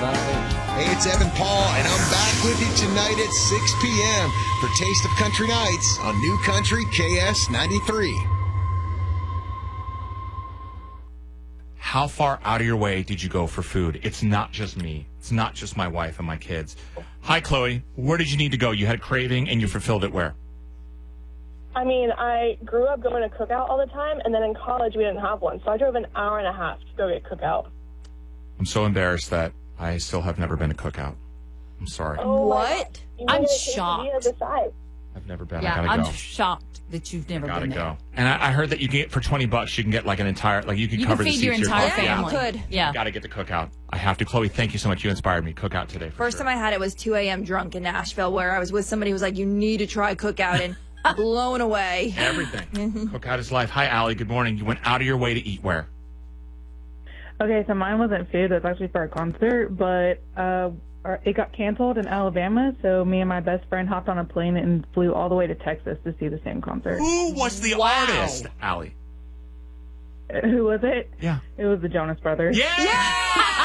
Hey, it's Evan Paul, and I'm back with you tonight at 6 p.m. for Taste of Country Nights on New Country KS 93. How far out of your way did you go for food? It's not just me. It's not just my wife and my kids. Hi, Chloe. Where did you need to go? You had a craving, and you fulfilled it where? I mean, I grew up going to Cookout all the time, and then in college we didn't have one, so I drove an hour and a half to go get Cookout. I'm so embarrassed that I still have never been to Cookout. I'm sorry. Oh, What? I'm shocked. I've never been. Yeah, I gotta I'm go. shocked that you've never Gotta been there. go. And I heard that you can get for $20, you can get like an entire, like you can You cover can the feed your seats of entire car. family. Yeah, you could. Yeah. Gotta get the Cookout. I have to. Chloe, thank you so much. You inspired me. Cookout today. First time I had it was 2 a.m. drunk in Nashville, where I was with somebody who was like, you need to try Cookout, and blown away. Everything. Cookout is life. Hi, Allie. Good morning. You went out of your way to eat where? Okay, so mine wasn't food. It was actually for a concert, but it got canceled in Alabama, so me and my best friend hopped on a plane and flew all the way to Texas to see the same concert. Who was the artist, Allie? Who was it? Yeah. It was the Jonas Brothers. Yeah!